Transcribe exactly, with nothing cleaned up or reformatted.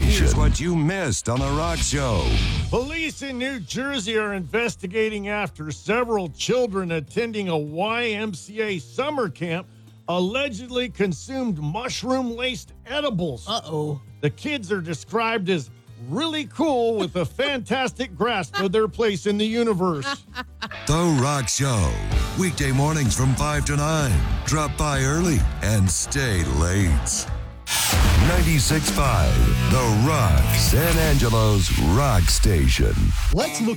Here's what you missed on The Rock Show. Police in New Jersey are investigating after several children attending a Y M C A summer camp allegedly consumed mushroom-laced edibles. Uh-oh. The kids are described as really cool with a fantastic grasp of their place in the universe. The Rock Show. Weekday mornings from five to nine. Drop by early and stay late. ninety-six point five, The Rock, San Angelo's rock station. Let's look